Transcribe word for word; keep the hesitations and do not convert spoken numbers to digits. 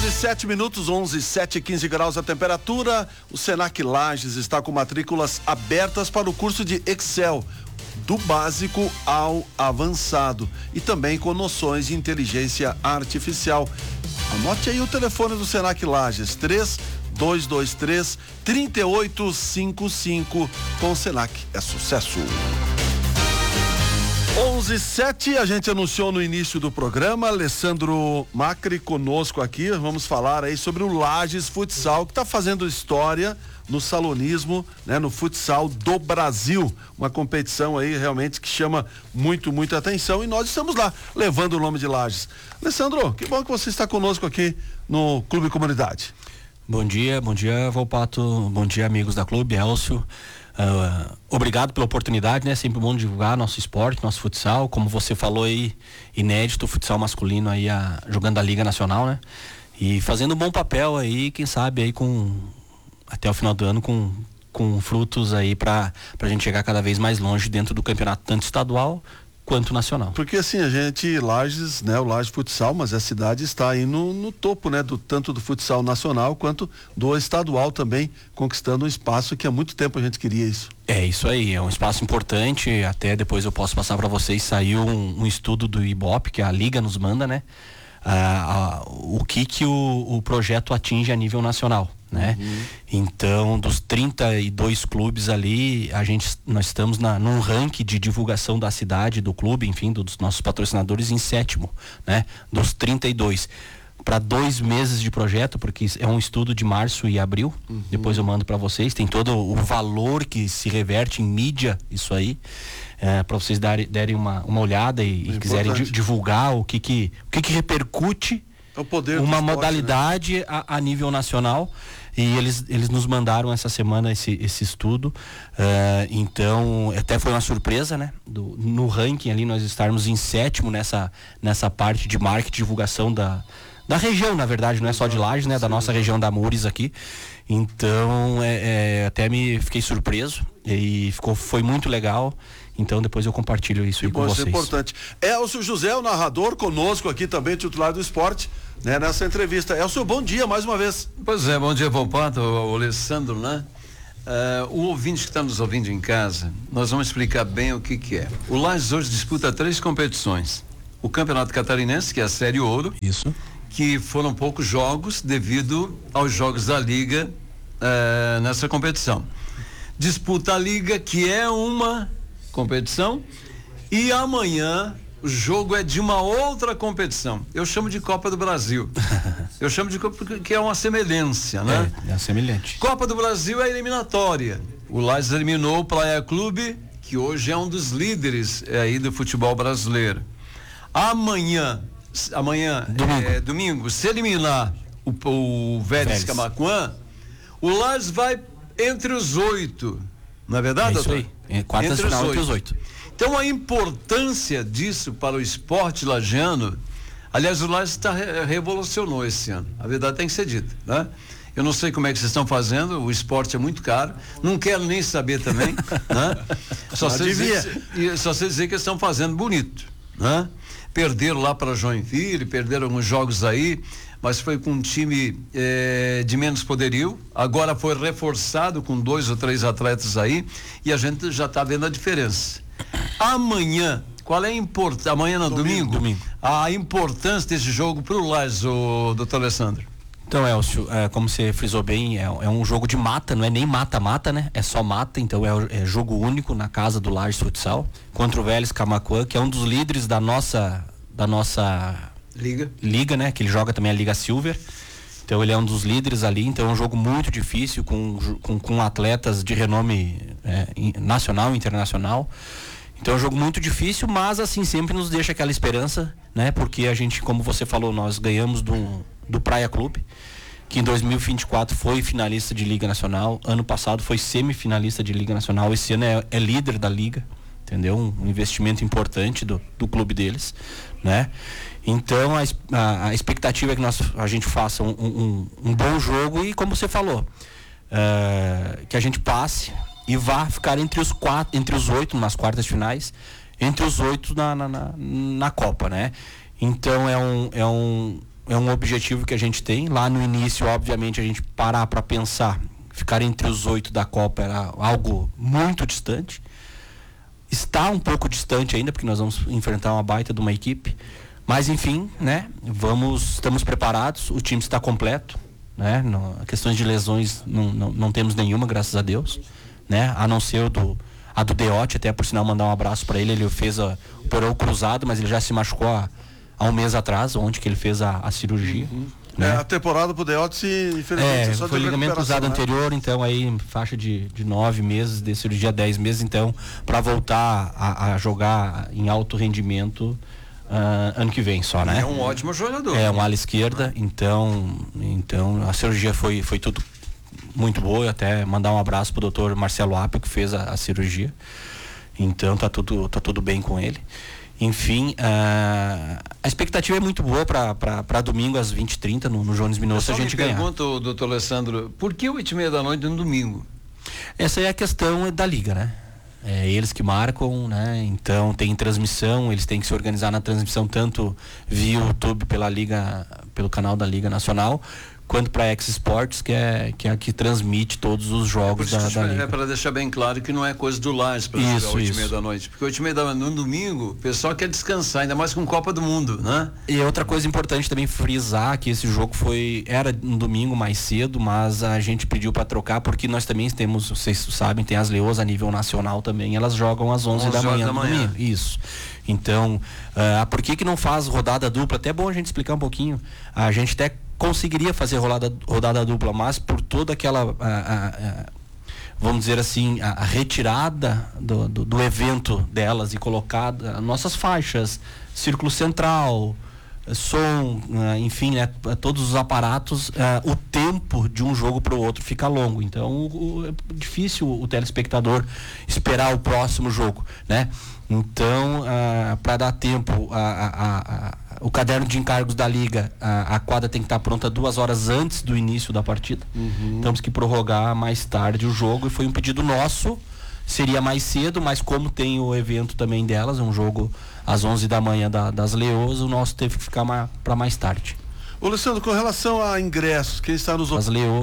e sete minutos, onze, sete, quinze graus a temperatura. O Senac Lages está com matrículas abertas para o curso de Excel, do básico ao avançado, e também com noções de inteligência artificial. Anote aí o telefone do Senac Lages, três dois dois três, três oito cinco cinco. Com o Senac é sucesso. onze e sete, a gente anunciou no início do programa, Alessandro Macri conosco aqui. Vamos falar aí sobre o Lages Futsal, que está fazendo história no salonismo, né, no futsal do Brasil, uma competição aí realmente que chama muito, muita atenção, e nós estamos lá levando o nome de Lages. Alessandro, que bom que você está conosco aqui no Clube Comunidade. Bom dia, bom dia, Volpato, bom dia, amigos da Clube, Elcio. Uh, obrigado pela oportunidade, né? Sempre bom divulgar nosso esporte, nosso futsal, como você falou aí, inédito, futsal masculino aí, a, jogando a Liga Nacional, né? E fazendo um bom papel aí, quem sabe aí com, até o final do ano, com, com frutos aí pra, pra gente chegar cada vez mais longe dentro do campeonato, tanto estadual quanto nacional. Porque assim, a gente, Lages, né, o Lages Futsal, mas a cidade está aí no, no topo, né, do, tanto do futsal nacional quanto do estadual também, conquistando um espaço que há muito tempo a gente queria isso. É isso aí, é um espaço importante, até depois eu posso passar para vocês, saiu um, um estudo do Ibope, que a Liga nos manda, né, ah, ah, o que que o, o projeto atinge a nível nacional, né? Uhum. Então, dos trinta e dois clubes ali, a gente, nós estamos na, num ranking de divulgação da cidade, do clube, enfim, dos nossos patrocinadores em sétimo, né? Dos trinta e dois. Para dois meses de projeto, porque é um estudo de março e abril, uhum. Depois eu mando para vocês, tem todo o valor que se reverte em mídia, isso aí, é, para vocês darem, derem uma, uma olhada e, é e quiserem di, divulgar o que que, o que que repercute é o poder uma do esporte, modalidade, né? a, a nível nacional. E eles, eles nos mandaram essa semana esse, esse estudo, uh, então até foi uma surpresa, né? Do, no ranking ali nós estarmos em sétimo nessa, nessa parte de marketing e divulgação da, da região, na verdade, não é só de Lages, né? Da nossa região da Mures aqui. Então é, é, até me fiquei surpreso e ficou, foi muito legal. Então depois eu compartilho isso aí com vocês. Isso é importante. Elcio José, o narrador, conosco aqui também, titular do esporte, né, nessa entrevista. Elcio, bom dia mais uma vez. Pois é, bom dia, Volpato, o Alessandro, né? Uh, o ouvinte que está nos ouvindo em casa, nós vamos explicar bem o que que é. O Lages hoje disputa três competições. O Campeonato Catarinense, que é a Série Ouro. Isso. Que foram poucos jogos devido aos jogos da Liga uh, nessa competição. Disputa a Liga, que é uma competição, e amanhã o jogo é de uma outra competição. Eu chamo de Copa do Brasil. Eu chamo de Copa porque é uma semelhança, né? É, é semelhante. Copa do Brasil é eliminatória. O Lages eliminou o Praia Clube, que hoje é um dos líderes é, aí do futebol brasileiro. Amanhã, amanhã, domingo, é, domingo se eliminar o, o Vélez Camaquã, o Lages vai entre os oito. Não é verdade, é isso doutor? Aí. É, quartas de final entre os oito. Então a importância disso para o esporte lagiano, aliás, o Lages tá, revolucionou esse ano, a verdade tem que ser dita, né? Eu não sei como é que vocês estão fazendo, o esporte é muito caro, não quero nem saber também, né? Só sei dizer, só sei dizer que eles estão fazendo bonito, né? Perderam lá para Joinville, perderam alguns jogos aí, mas foi com um time eh, de menos poderio, agora foi reforçado com dois ou três atletas aí, e a gente já está vendo a diferença. Amanhã, qual é a importância, amanhã não, domingo, domingo, domingo, a importância desse jogo para o Lages, o doutor Alessandro? Então, Elcio, é, como você frisou bem, é, é um jogo de mata, não é nem mata-mata, né? É só mata, então é, é jogo único na casa do Lages Futsal, contra o Vélez Camaquã, que é um dos líderes da nossa, da nossa Liga. Liga, né? Que ele joga também a Liga Silver. Então ele é um dos líderes ali, então é um jogo muito difícil, com, com, com atletas de renome é, nacional e internacional. Então é um jogo muito difícil, mas assim, sempre nos deixa aquela esperança, né? Porque a gente, como você falou, nós ganhamos do, do Praia Clube, que em dois mil e vinte e quatro foi finalista de Liga Nacional, ano passado foi semifinalista de Liga Nacional, esse ano é, é líder da Liga, entendeu? Um, um investimento importante do, do clube deles, né? Então a, a, a expectativa é que nós, a gente faça um, um, um bom jogo e, como você falou, uh, que a gente passe e vá ficar entre os quatro, entre os oito nas quartas finais, entre os oito na, na, na, na Copa, né? Então é um, é um é um objetivo que a gente tem. Lá no início, obviamente, a gente parar para pensar, ficar entre os oito da Copa era algo muito distante. Está um pouco distante ainda, porque nós vamos enfrentar uma baita de uma equipe. Mas, enfim, né? Vamos, estamos preparados, o time está completo, né? Não, questões de lesões não, não, não temos nenhuma, graças a Deus, né? A não ser o do, a do Deotti, até por sinal mandar um abraço para ele. Ele fez a, o porão cruzado, mas ele já se machucou há, há um mês atrás, onde que ele fez a, a cirurgia. Uhum. Né? É, a temporada pro Deotti, infelizmente, é, só foi de ligamento cruzado, né? Anterior, então aí faixa de, de nove meses, de cirurgia dez meses, então para voltar a, a jogar em alto rendimento uh, ano que vem só, né? É um ótimo jogador. É um ala esquerda, então, então a cirurgia foi, foi tudo muito boa. Até mandar um abraço pro doutor Marcelo Apio, que fez a, a cirurgia. Então tá tudo, tá tudo bem com ele. Enfim, uh, a expectativa é muito boa para domingo às vinte e trinta no, no Jones Minosso a gente ganhar. Eu pergunto, doutor Alessandro, por que oito e meia da noite no domingo? Essa é a questão da liga, né? É eles que marcam, né? Então tem transmissão, eles têm que se organizar na transmissão tanto via YouTube pela liga, pelo canal da Liga Nacional, quanto para a X Sports, que é que é a que transmite todos os jogos é da, da liga. É para deixar bem claro que não é coisa do Lages para jogar oito e meia da noite, porque oito e meia da noite no domingo o pessoal quer descansar, ainda mais com Copa do Mundo, né? E outra coisa importante também frisar que esse jogo foi era um domingo mais cedo, mas a gente pediu para trocar porque nós também temos, vocês sabem, tem as Leoas a nível nacional também, elas jogam às onze da manhã, da manhã. Domingo. Isso. Então, uh, por que que não faz rodada dupla? Até é bom a gente explicar um pouquinho. A gente até conseguiria fazer rodada, rodada dupla, mas por toda aquela, a, a, a, vamos dizer assim, a, a retirada do, do, do evento delas e colocada nossas faixas, círculo central, som, uh, enfim, né, todos os aparatos, uh, o tempo de um jogo para o outro fica longo. Então, o, o, é difícil o telespectador esperar o próximo jogo, né? Então, uh, para dar tempo, a, a, a, o caderno de encargos da liga, a, a quadra tem que estar pronta duas horas antes do início da partida. Uhum. Temos que prorrogar mais tarde o jogo e foi um pedido nosso. Seria mais cedo, mas como tem o evento também delas, um jogo às onze da manhã da, das Leoas, o nosso teve que ficar para mais tarde. Ô, Luciano, com relação a ingressos, quem está nos As Leoas